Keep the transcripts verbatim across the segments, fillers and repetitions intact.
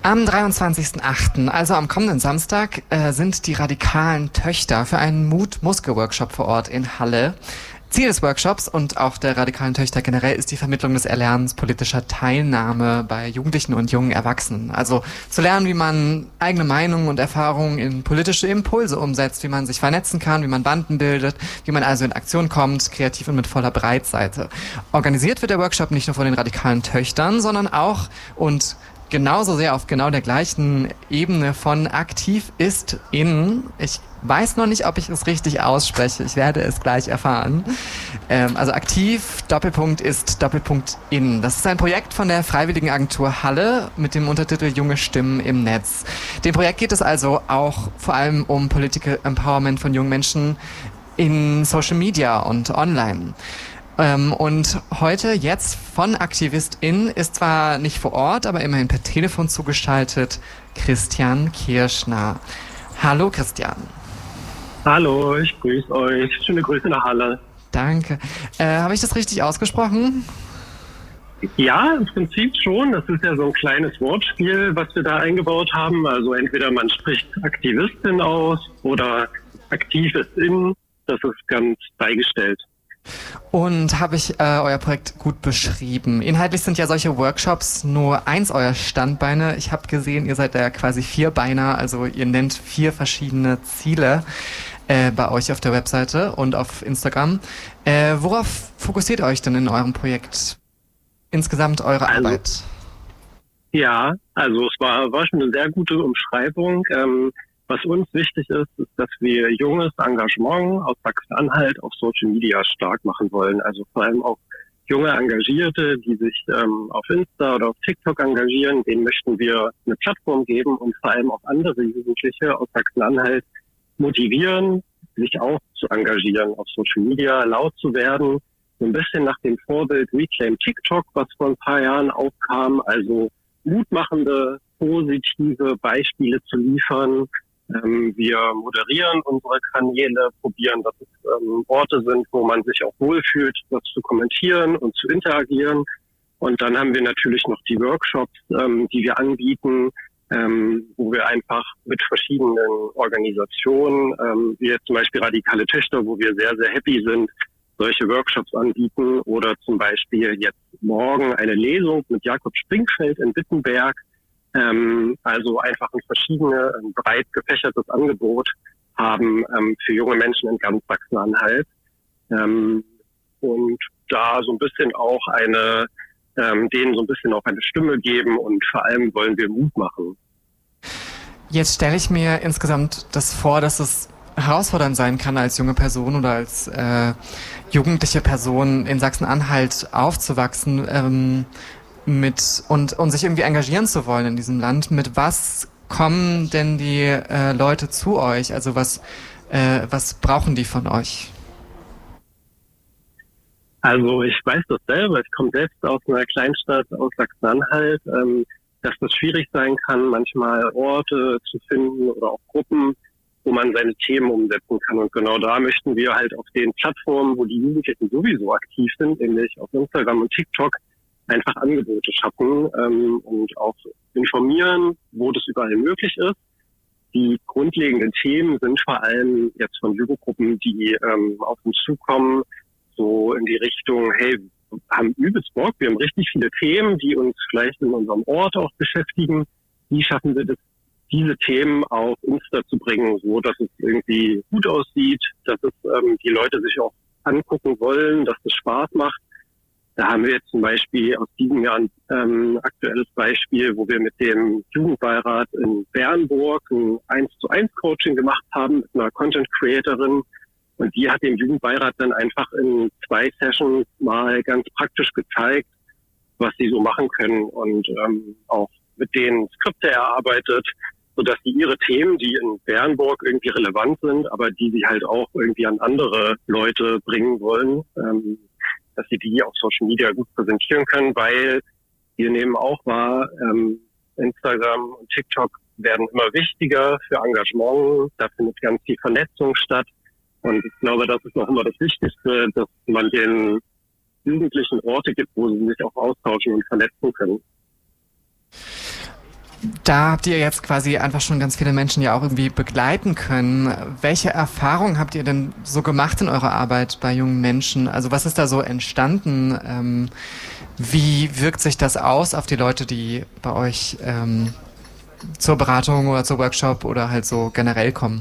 Am dreiundzwanzigsten achten, also am kommenden Samstag, äh, sind die radikalen Töchter für einen Mut-Muskel-Workshop vor Ort in Halle. Ziel des Workshops und auch der radikalen Töchter generell ist die Vermittlung des Erlernens politischer Teilnahme bei Jugendlichen und jungen Erwachsenen. Also zu lernen, wie man eigene Meinungen und Erfahrungen in politische Impulse umsetzt, wie man sich vernetzen kann, wie man Banden bildet, wie man also in Aktion kommt, kreativ und mit voller Breitseite. Organisiert wird der Workshop nicht nur von den radikalen Töchtern, sondern auch und genauso sehr auf genau der gleichen Ebene von Aktiv ist in, ich weiß noch nicht, ob ich es richtig ausspreche, ich werde es gleich erfahren. Ähm, also Aktiv, Doppelpunkt ist, Doppelpunkt in. Das ist ein Projekt von der Freiwilligenagentur Halle mit dem Untertitel Junge Stimmen im Netz. Dem Projekt geht es also auch vor allem um Political Empowerment von jungen Menschen in Social Media und online. Ähm, und heute, jetzt von AktivistIn, ist zwar nicht vor Ort, aber immerhin per Telefon zugeschaltet, Christian Kirschner. Hallo Christian. Hallo, ich grüße euch. Schöne Grüße nach Halle. Danke. Äh, habe ich das richtig ausgesprochen? Ja, im Prinzip schon. Das ist ja so ein kleines Wortspiel, was wir da eingebaut haben. Also entweder man spricht Aktivistin aus oder Aktivistin. Das ist ganz beigestellt. Und habe ich äh, euer Projekt gut beschrieben? Inhaltlich sind ja solche Workshops nur eins eurer Standbeine. Ich habe gesehen, ihr seid ja quasi Vierbeiner, also ihr nennt vier verschiedene Ziele äh, bei euch auf der Webseite und auf Instagram. Äh, worauf fokussiert ihr euch denn in eurem Projekt? Insgesamt eure also, Arbeit? Ja, also es war, war schon eine sehr gute Umschreibung. Ähm, Was uns wichtig ist, ist, dass wir junges Engagement aus Sachsen-Anhalt auf Social Media stark machen wollen. Also vor allem auch junge Engagierte, die sich ähm, auf Insta oder auf TikTok engagieren, denen möchten wir eine Plattform geben und vor allem auch andere Jugendliche aus Sachsen-Anhalt motivieren, sich auch zu engagieren, auf Social Media laut zu werden. So ein bisschen nach dem Vorbild Reclaim TikTok, was vor ein paar Jahren aufkam, also mutmachende, positive Beispiele zu liefern. Ähm, wir moderieren unsere Kanäle, probieren, dass es ähm, Orte sind, wo man sich auch wohlfühlt, das zu kommentieren und zu interagieren. Und dann haben wir natürlich noch die Workshops, ähm, die wir anbieten, ähm, wo wir einfach mit verschiedenen Organisationen, ähm, wie jetzt zum Beispiel Radikale Töchter, wo wir sehr, sehr happy sind, solche Workshops anbieten. Oder zum Beispiel jetzt morgen eine Lesung mit Jakob Springfeld in Wittenberg. Ähm, also einfach ein verschiedene, ein breit gefächertes Angebot haben ähm, für junge Menschen in ganz Sachsen-Anhalt. Ähm, und da so ein bisschen auch eine, ähm, denen so ein bisschen auch eine Stimme geben und vor allem wollen wir Mut machen. Jetzt stelle ich mir insgesamt das vor, dass es herausfordernd sein kann, als junge Person oder als äh, jugendliche Person in Sachsen-Anhalt aufzuwachsen, ähm, mit und, und sich irgendwie engagieren zu wollen in diesem Land. Mit was kommen denn die äh, Leute zu euch? Also was, äh, was brauchen die von euch? Also ich weiß das selber. Ich komme selbst aus einer Kleinstadt aus Sachsen-Anhalt, ähm, dass das schwierig sein kann, manchmal Orte zu finden oder auch Gruppen, wo man seine Themen umsetzen kann. Und genau da möchten wir halt auf den Plattformen, wo die Jugendlichen sowieso aktiv sind, nämlich auf Instagram und TikTok, einfach Angebote schaffen ähm, und auch informieren, wo das überall möglich ist. Die grundlegenden Themen sind vor allem jetzt von Jugendgruppen, die ähm, auf uns zukommen, so in die Richtung, hey, wir haben übelst Bock, wir haben richtig viele Themen, die uns vielleicht in unserem Ort auch beschäftigen. Wie schaffen wir das, diese Themen auf Insta zu bringen, so dass es irgendwie gut aussieht, dass es ähm, die Leute sich auch angucken wollen, dass es Spaß macht. Da haben wir jetzt zum Beispiel aus diesem Jahr ein ähm, aktuelles Beispiel, wo wir mit dem Jugendbeirat in Bernburg ein eins zu eins Coaching gemacht haben mit einer Content Creatorin. Und die hat dem Jugendbeirat dann einfach in zwei Sessions mal ganz praktisch gezeigt, was sie so machen können und ähm, auch mit denen Skripte erarbeitet, sodass sie ihre Themen, die in Bernburg irgendwie relevant sind, aber die sie halt auch irgendwie an andere Leute bringen wollen, ähm, dass sie die auf Social Media gut präsentieren können, weil wir nehmen auch wahr, ähm, Instagram und TikTok werden immer wichtiger für Engagement, da findet ganz viel Vernetzung statt und ich glaube, das ist noch immer das Wichtigste, dass man den Jugendlichen Orte gibt, wo sie sich auch austauschen und vernetzen können. Da habt ihr jetzt quasi einfach schon ganz viele Menschen ja auch irgendwie begleiten können. Welche Erfahrungen habt ihr denn so gemacht in eurer Arbeit bei jungen Menschen? Also was ist da so entstanden? Ähm, wie wirkt sich das aus auf die Leute, die bei euch ähm, zur Beratung oder zur Workshop oder halt so generell kommen?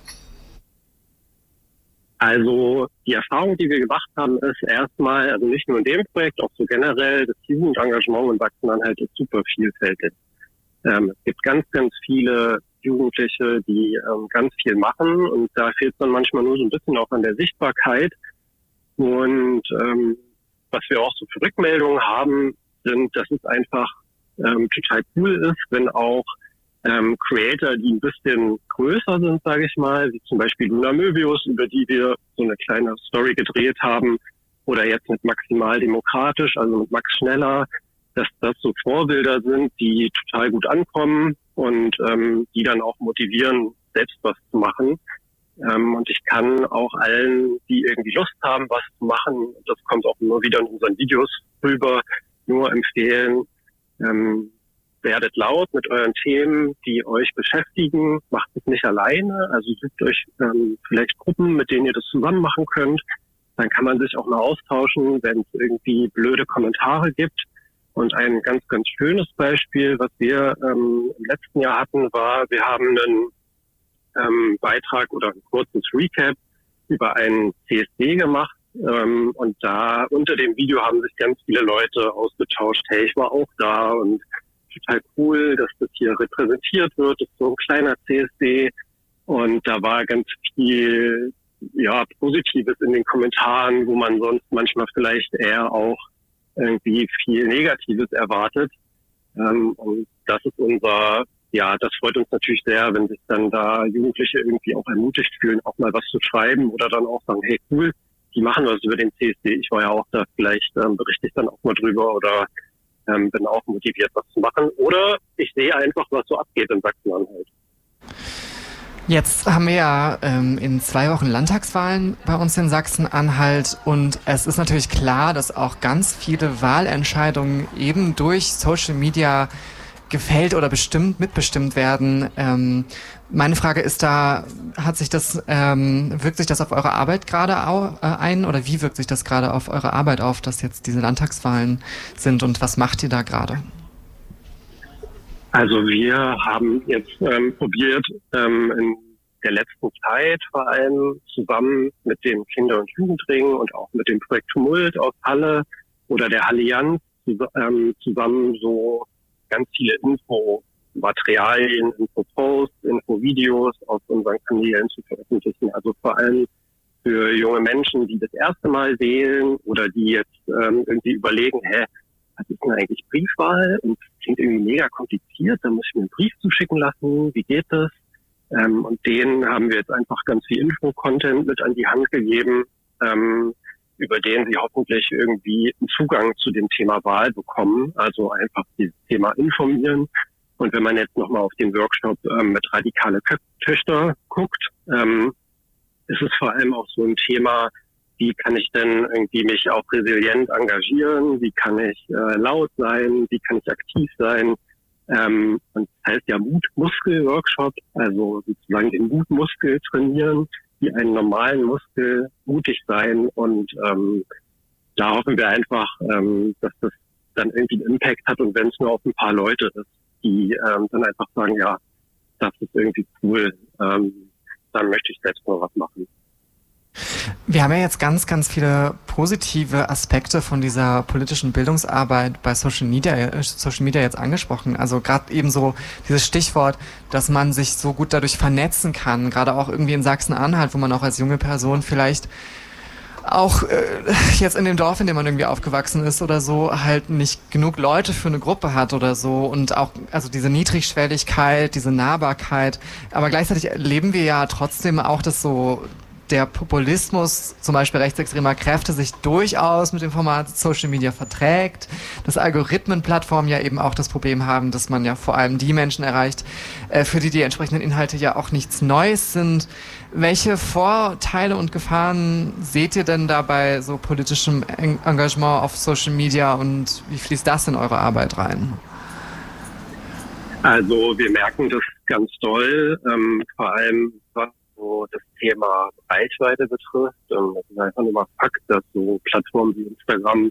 Also die Erfahrung, die wir gemacht haben, ist erstmal, also nicht nur in dem Projekt, auch so generell, das Jugendengagement in Sachsen-Anhalt ist super vielfältig. Ähm, es gibt ganz, ganz viele Jugendliche, die ähm, ganz viel machen und da fehlt es dann manchmal nur so ein bisschen auch an der Sichtbarkeit. Und ähm, was wir auch so für Rückmeldungen haben, sind, dass es einfach ähm, total cool ist, wenn auch ähm, Creator, die ein bisschen größer sind, sage ich mal, wie zum Beispiel Luna Möbius, über die wir so eine kleine Story gedreht haben, oder jetzt mit Maximal Demokratisch, also mit Max Schneller, dass das so Vorbilder sind, die total gut ankommen und ähm, die dann auch motivieren, selbst was zu machen. Ähm, und ich kann auch allen, die irgendwie Lust haben, was zu machen, das kommt auch immer wieder in unseren Videos rüber, nur empfehlen, ähm, werdet laut mit euren Themen, die euch beschäftigen, macht es nicht alleine, also sucht euch ähm, vielleicht Gruppen, mit denen ihr das zusammen machen könnt. Dann kann man sich auch mal austauschen, wenn es irgendwie blöde Kommentare gibt. Und ein ganz, ganz schönes Beispiel, was wir ähm, im letzten Jahr hatten, war, wir haben einen ähm, Beitrag oder ein kurzes Recap über einen C S D gemacht. Ähm, und da unter dem Video haben sich ganz viele Leute ausgetauscht, hey, ich war auch da und total cool, dass das hier repräsentiert wird. Das ist so ein kleiner C S D. Und da war ganz viel ja Positives in den Kommentaren, wo man sonst manchmal vielleicht eher auch irgendwie viel Negatives erwartet. Ähm, und das ist unser, ja, das freut uns natürlich sehr, wenn sich dann da Jugendliche irgendwie auch ermutigt fühlen, auch mal was zu schreiben oder dann auch sagen, hey cool, die machen was über den C S D. Ich war ja auch da, vielleicht ähm, berichte ich dann auch mal drüber oder ähm, bin auch motiviert, was zu machen. Oder ich sehe einfach, was so abgeht in Sachsen-Anhalt. Jetzt haben wir ja ähm, in zwei Wochen Landtagswahlen bei uns in Sachsen-Anhalt und es ist natürlich klar, dass auch ganz viele Wahlentscheidungen eben durch Social Media gefällt oder bestimmt, mitbestimmt werden. Ähm, meine Frage ist da, hat sich das, ähm, wirkt sich das auf eure Arbeit gerade au- äh, ein oder wie wirkt sich das gerade auf eure Arbeit auf, dass jetzt diese Landtagswahlen sind und was macht ihr da gerade? Also wir haben jetzt ähm, probiert, ähm, in der letzten Zeit vor allem zusammen mit dem Kinder- und Jugendring und auch mit dem Projekt Tumult aus Halle oder der Allianz ähm, zusammen so ganz viele Infomaterialien, Infoposts, Infovideos auf unseren Kanälen zu veröffentlichen. Also vor allem für junge Menschen, die das erste Mal wählen oder die jetzt ähm, irgendwie überlegen, hä, was ist denn eigentlich Briefwahl? Und das klingt irgendwie mega kompliziert, da muss ich mir einen Brief zuschicken lassen, wie geht das? Ähm, und denen haben wir jetzt einfach ganz viel Info-Content mit an die Hand gegeben, ähm, über den sie hoffentlich irgendwie einen Zugang zu dem Thema Wahl bekommen, also einfach dieses Thema informieren. Und wenn man jetzt nochmal auf den Workshop ähm, mit radikale Töchter guckt, ähm, ist es vor allem auch so ein Thema, wie kann ich denn irgendwie mich auch resilient engagieren? Wie kann ich äh, laut sein? Wie kann ich aktiv sein? Ähm, und das heißt ja Mut-Muskel-Workshop, also sozusagen den Mutmuskel trainieren, wie einen normalen Muskel mutig sein. Und ähm, da hoffen wir einfach, ähm, dass das dann irgendwie einen Impact hat. Und wenn es nur auf ein paar Leute ist, die ähm, dann einfach sagen, ja, das ist irgendwie cool, ähm, dann möchte ich selbst mal was machen. Wir haben ja jetzt ganz, ganz viele positive Aspekte von dieser politischen Bildungsarbeit bei Social Media, Social Media jetzt angesprochen. Also gerade eben so dieses Stichwort, dass man sich so gut dadurch vernetzen kann, gerade auch irgendwie in Sachsen-Anhalt, wo man auch als junge Person vielleicht auch äh, jetzt in dem Dorf, in dem man irgendwie aufgewachsen ist oder so, halt nicht genug Leute für eine Gruppe hat oder so und auch, also diese Niedrigschwelligkeit, diese Nahbarkeit, aber gleichzeitig erleben wir ja trotzdem auch, dass so der Populismus, zum Beispiel rechtsextremer Kräfte, sich durchaus mit dem Format Social Media verträgt, dass Algorithmenplattformen ja eben auch das Problem haben, dass man ja vor allem die Menschen erreicht, äh, für die die entsprechenden Inhalte ja auch nichts Neues sind. Welche Vorteile und Gefahren seht ihr denn da bei so politischem Engagement auf Social Media und wie fließt das in eure Arbeit rein? Also wir merken das ganz doll, ähm, vor allem was so das Thema Reichweite betrifft. Ähm, das ist einfach nur mal Fakt, dass so Plattformen wie Instagram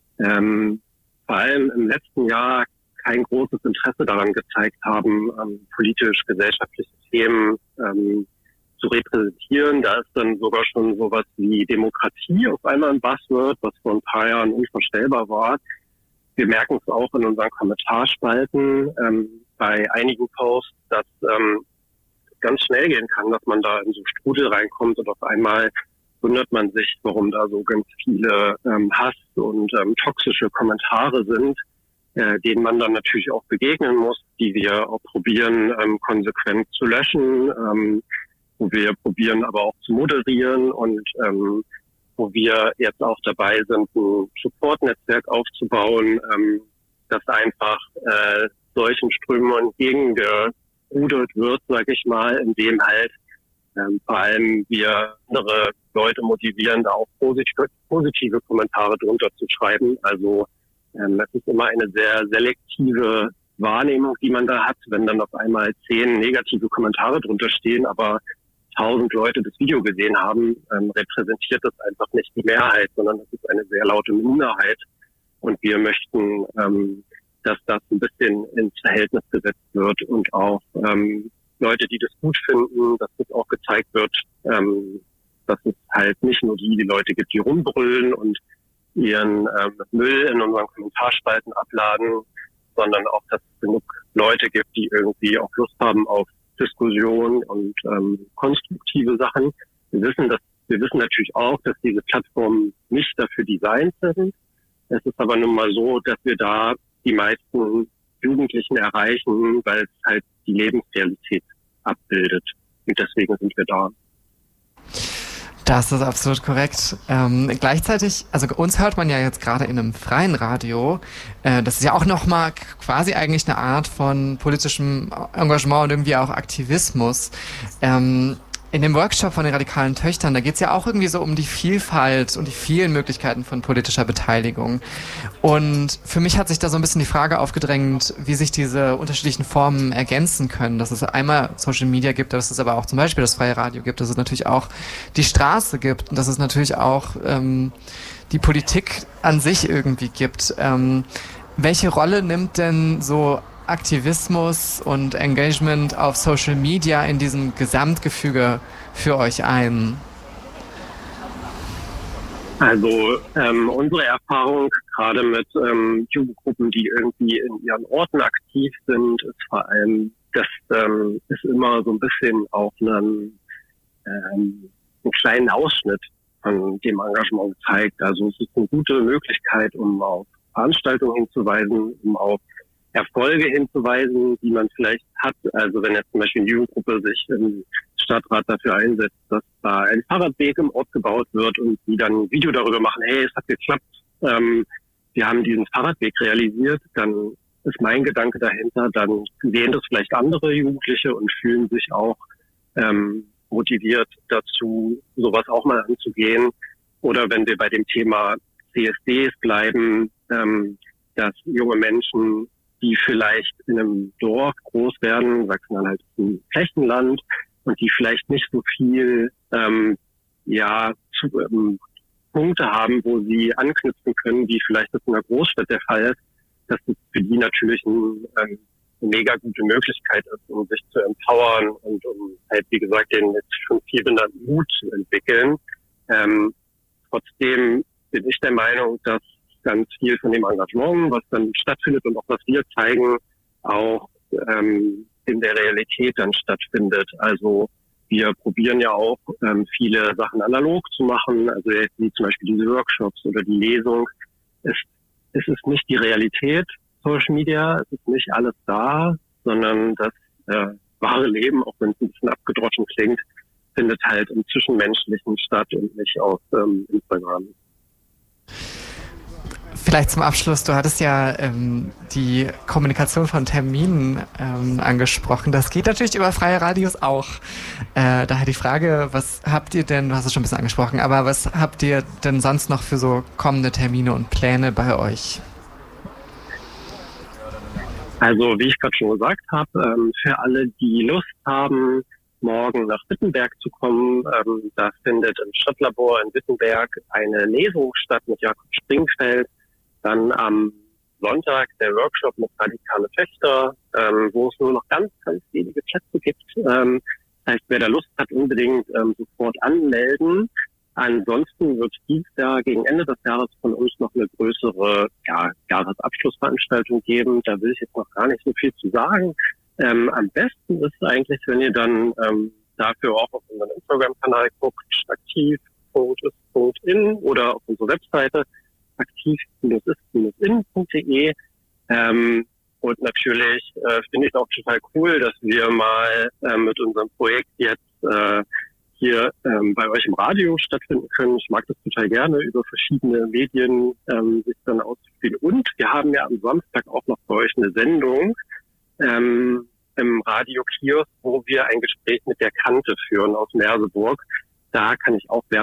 ähm, vor allem im letzten Jahr kein großes Interesse daran gezeigt haben, ähm, politisch-gesellschaftliche Themen ähm, zu repräsentieren. Da ist dann sogar schon sowas wie Demokratie auf einmal ein Buzzword, was vor ein paar Jahren unvorstellbar war. Wir merken es auch in unseren Kommentarspalten ähm, bei einigen Posts, dass ähm, es ganz schnell gehen kann, dass man da in so Strudel reinkommt und auf einmal wundert man sich, warum da so ganz viele ähm, Hass und ähm, toxische Kommentare sind, äh, denen man dann natürlich auch begegnen muss, die wir auch probieren, ähm, konsequent zu löschen, ähm, wo wir probieren aber auch zu moderieren und ähm, wo wir jetzt auch dabei sind, ein Support-Netzwerk aufzubauen, ähm, das einfach äh, solchen Strömungen entgegengerudert wird, sage ich mal, indem halt ähm, vor allem wir andere Leute motivieren, da auch positive, positive Kommentare drunter zu schreiben. Also ähm, das ist immer eine sehr selektive Wahrnehmung, die man da hat, wenn dann auf einmal zehn negative Kommentare drunter stehen, aber tausend Leute das Video gesehen haben, ähm, repräsentiert das einfach nicht die Mehrheit, sondern das ist eine sehr laute Minderheit. Und wir möchten, ähm, dass das ein bisschen ins Verhältnis gesetzt wird und auch ähm, Leute, die das gut finden, dass das auch gezeigt wird, ähm, dass es halt nicht nur die, die Leute gibt, die rumbrüllen und ihren ähm, Müll in unseren Kommentarspalten abladen, sondern auch, dass es genug Leute gibt, die irgendwie auch Lust haben auf Diskussion und ähm, konstruktive Sachen. Wir wissen, dass wir wissen natürlich auch, dass diese Plattformen nicht dafür designt sind. Es ist aber nun mal so, dass wir da die meisten Jugendlichen erreichen, weil es halt die Lebensrealität abbildet. Und deswegen sind wir da. Das ist absolut korrekt. Ähm, gleichzeitig, also uns hört man ja jetzt gerade in einem freien Radio. Äh, das ist ja auch nochmal quasi eigentlich eine Art von politischem Engagement und irgendwie auch Aktivismus. Ähm, in dem Workshop von den radikalen Töchtern, da geht es ja auch irgendwie so um die Vielfalt und die vielen Möglichkeiten von politischer Beteiligung. Und für mich hat sich da so ein bisschen die Frage aufgedrängt, wie sich diese unterschiedlichen Formen ergänzen können. Dass es einmal Social Media gibt, dass es aber auch zum Beispiel das freie Radio gibt, dass es natürlich auch die Straße gibt und dass es natürlich auch ähm, die Politik an sich irgendwie gibt. Ähm, welche Rolle nimmt denn so Aktivismus und Engagement auf Social Media in diesem Gesamtgefüge für euch ein? Also ähm, unsere Erfahrung gerade mit ähm, Jugendgruppen, die irgendwie in ihren Orten aktiv sind, ist vor allem, dass ähm, es immer so ein bisschen auch einen, ähm, einen kleinen Ausschnitt von dem Engagement zeigt. Also es ist eine gute Möglichkeit, um auf Veranstaltungen hinzuweisen, um auf Erfolge hinzuweisen, die man vielleicht hat. Also wenn jetzt zum Beispiel eine Jugendgruppe sich im Stadtrat dafür einsetzt, dass da ein Fahrradweg im Ort gebaut wird und die dann ein Video darüber machen, hey, es hat geklappt, ähm, wir haben diesen Fahrradweg realisiert, dann ist mein Gedanke dahinter, dann sehen das vielleicht andere Jugendliche und fühlen sich auch ähm, motiviert dazu, sowas auch mal anzugehen. Oder wenn wir bei dem Thema C S Ds bleiben, ähm, dass junge Menschen, die vielleicht in einem Dorf groß werden, Sachsen-Anhalt ist ein Flächenland, und die vielleicht nicht so viel ähm, ja zu, ähm, Punkte haben, wo sie anknüpfen können, wie vielleicht das in einer Großstadt der Fall ist, dass das für die natürlich ein, ähm, eine mega gute Möglichkeit ist, um sich zu empowern und um halt, wie gesagt, den jetzt schon viel benannten Mut zu entwickeln. Ähm, trotzdem bin ich der Meinung, dass ganz viel von dem Engagement, was dann stattfindet und auch was wir zeigen, auch ähm, in der Realität dann stattfindet. Also wir probieren ja auch ähm, viele Sachen analog zu machen, also jetzt wie zum Beispiel diese Workshops oder die Lesung. Es, es ist nicht die Realität, Social Media, es ist nicht alles da, sondern das äh, wahre Leben, auch wenn es ein bisschen abgedroschen klingt, findet halt im Zwischenmenschlichen statt und nicht auf ähm, Instagram. Vielleicht zum Abschluss, du hattest ja ähm, die Kommunikation von Terminen ähm, angesprochen. Das geht natürlich über freie Radios auch. Äh, daher die Frage, was habt ihr denn, du hast es schon ein bisschen angesprochen, aber was habt ihr denn sonst noch für so kommende Termine und Pläne bei euch? Also wie ich gerade schon gesagt habe, ähm, für alle, die Lust haben, morgen nach Wittenberg zu kommen, ähm, da findet im Stadtlabor in Wittenberg eine Lesung statt mit Jakob Springfeld. Dann am Sonntag der Workshop mit Radikale Töchter, ähm, wo es nur noch ganz, ganz wenige Plätze gibt. Ähm, das heißt, wer da Lust hat, unbedingt ähm, sofort anmelden. Ansonsten wird dies Jahr gegen Ende des Jahres von uns noch eine größere ja, Jahresabschlussveranstaltung geben. Da will ich jetzt noch gar nicht so viel zu sagen. Ähm, am besten ist es eigentlich, wenn ihr dann ähm, dafür auch auf unseren Instagram-Kanal guckt, aktiv punkt ist punkt in oder auf unsere Webseite aktiv ist in punkt de. Ähm, und natürlich äh, finde ich es auch total cool, dass wir mal äh, mit unserem Projekt jetzt äh, hier ähm, bei euch im Radio stattfinden können. Ich mag das total gerne, über verschiedene Medien ähm, sich dann auszuspielen. Und wir haben ja am Samstag auch noch bei euch eine Sendung ähm, im Radio Kiosk, wo wir ein Gespräch mit der Kante führen aus Merseburg. Da kann ich auch wärmstens